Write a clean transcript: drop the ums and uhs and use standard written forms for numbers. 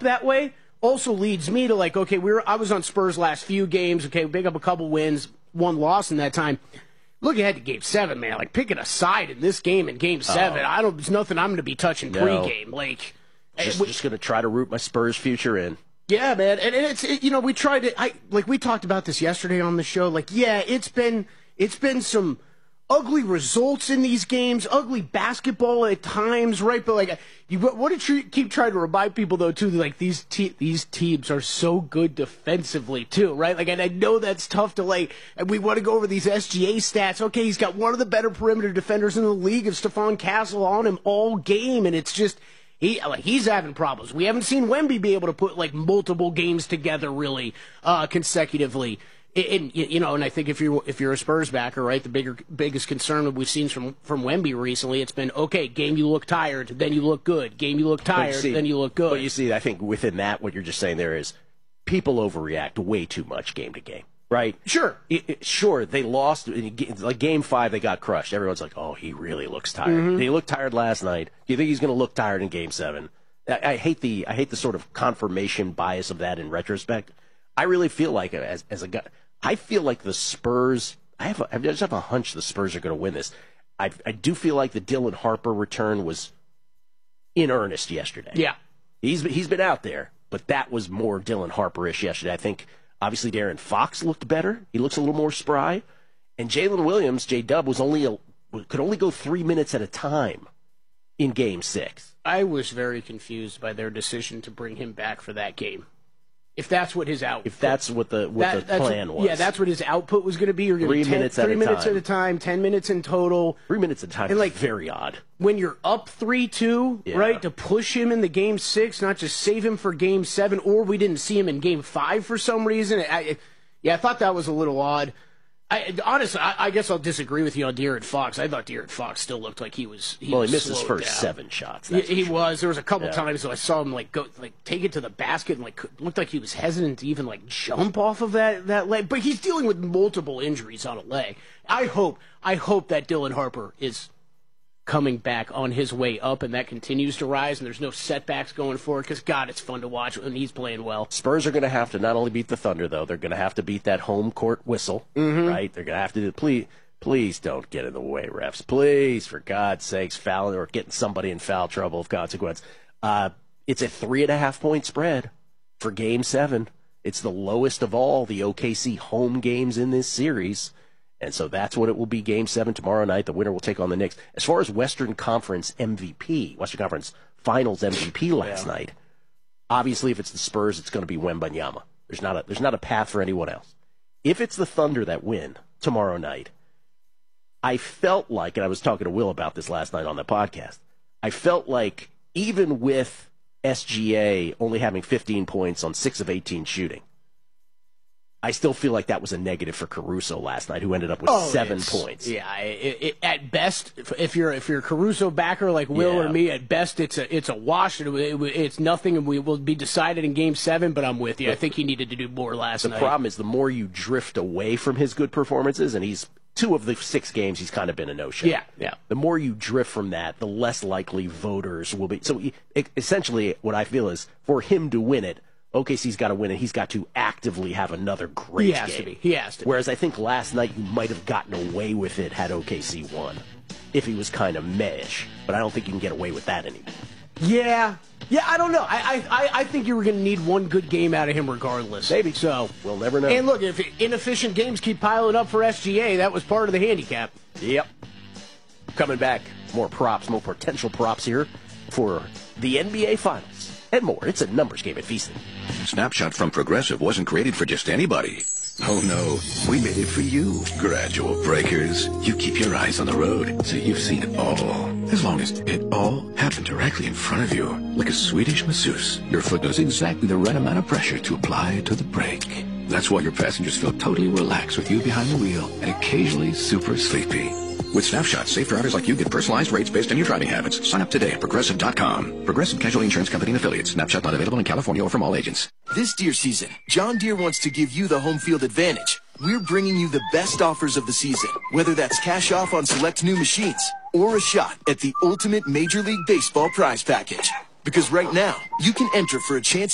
that way also leads me to like, okay, I was on Spurs last few games. Okay, we pick up a couple wins, one loss in that time. Look ahead to Game 7, man. Like, picking a side in this game in Game 7, there's nothing I'm going to be touching pregame. Like, just going to try to root my Spurs future in. Yeah, man. And we tried to, we talked about this yesterday on the show. Like, yeah, it's been some ugly results in these games, ugly basketball at times, right? But like, you want to keep trying to remind people though too, like these teams are so good defensively too, right? Like, and I know that's tough to like, and we want to go over these SGA stats. Okay, he's got one of the better perimeter defenders in the league, of Stephon Castle, on him all game, and it's just he's having problems. We haven't seen Wemby be able to put like multiple games together really consecutively. And I think if you're a Spurs backer, right, the biggest concern that we've seen from Wemby recently, it's been, okay, game you look tired, then you look good. Game you look tired, then you look good. But you see, I think within that, what you're just saying there is people overreact way too much game to game, right? Sure. Sure, they lost. Like Game 5, they got crushed. Everyone's like, oh, he really looks tired. Mm-hmm. He looked tired last night. Do you think he's going to look tired in Game 7? I hate the sort of confirmation bias of that in retrospect. I really feel like, as a guy, I feel like the Spurs, I just have a hunch the Spurs are going to win this. I do feel like the Dylan Harper return was in earnest yesterday. Yeah. He's been out there, but that was more Dylan Harper-ish yesterday. I think, obviously, De'Aaron Fox looked better. He looks a little more spry. And Jalen Williams, J-Dub, could only go 3 minutes at a time in Game 6. I was very confused by their decision to bring him back for that game. If that's what his output, if that's what the plan was, yeah, that's what his output was going to be. You're 3 minutes at a time, 10 minutes in total. 3 minutes at a time, and like very odd. When you're up 3-2, right, to push him in the Game 6, not just save him for Game 7, or we didn't see him in Game 5 for some reason. I thought that was a little odd. Honestly, I guess I'll disagree with you on De'Aaron Fox. I thought De'Aaron Fox still looked like he was. He missed his first 7 shots. He was. There was a couple times that I saw him go take it to the basket and looked like he was hesitant to even jump off of that leg. But he's dealing with multiple injuries on a leg. I hope that Dylan Harper is coming back on his way up, and that continues to rise, and there's no setbacks going forward, because, God, it's fun to watch when he's playing well. Spurs are going to have to not only beat the Thunder, though, they're going to have to beat that home court whistle, right? They're going to have to please don't get in the way, refs. Please, for God's sakes, foul or getting somebody in foul trouble of consequence. It's a 3.5-point spread for Game 7. It's the lowest of all the OKC home games in this series. And so that's what it will be, Game 7 tomorrow night. The winner will take on the Knicks. As far as Western Conference MVP, Western Conference Finals MVP last night, obviously if it's the Spurs, it's going to be Wembanyama. There's not a path for anyone else. If it's the Thunder that win tomorrow night, I felt like, and I was talking to Will about this last night on the podcast, I felt like even with SGA only having 15 points on 6 of 18 shooting, I still feel like that was a negative for Caruso last night, who ended up with 7 points. Yeah, at best, if you're a Caruso backer like Will or me, at best it's a wash. It's nothing, and we will be decided in Game 7. But I'm with you. I think he needed to do more last night. The problem is the more you drift away from his good performances, and he's 2 of the 6 games he's kind of been a no-show. Yeah. The more you drift from that, the less likely voters will be. So essentially, what I feel is for him to win it, OKC's got to win, and he's got to actively have another great game. He has to. Whereas I think last night you might have gotten away with it had OKC won, if he was kind of meh-ish. But I don't think you can get away with that anymore. Yeah, I don't know. I think you were going to need one good game out of him regardless. Maybe. So we'll never know. And look, if inefficient games keep piling up for SGA, that was part of the handicap. Yep. Coming back, more potential props here for the NBA Finals. And more. It's a numbers game at VSiN. Snapshot from Progressive wasn't created for just anybody. Oh no, we made it for you. Gradual breakers. You keep your eyes on the road, so you've seen it all. As long as it all happened directly in front of you. Like a Swedish masseuse, your foot knows exactly the right amount of pressure to apply to the brake. That's why your passengers feel totally relaxed with you behind the wheel and occasionally super sleepy. With Snapshot, safe drivers like you get personalized rates based on your driving habits. Sign up today at Progressive.com. Progressive Casualty Insurance Company and Affiliates. Snapshot not available in California or from all agents. This deer season, John Deere wants to give you the home field advantage. We're bringing you the best offers of the season, whether that's cash off on select new machines or a shot at the ultimate Major League Baseball prize package. Because right now, you can enter for a chance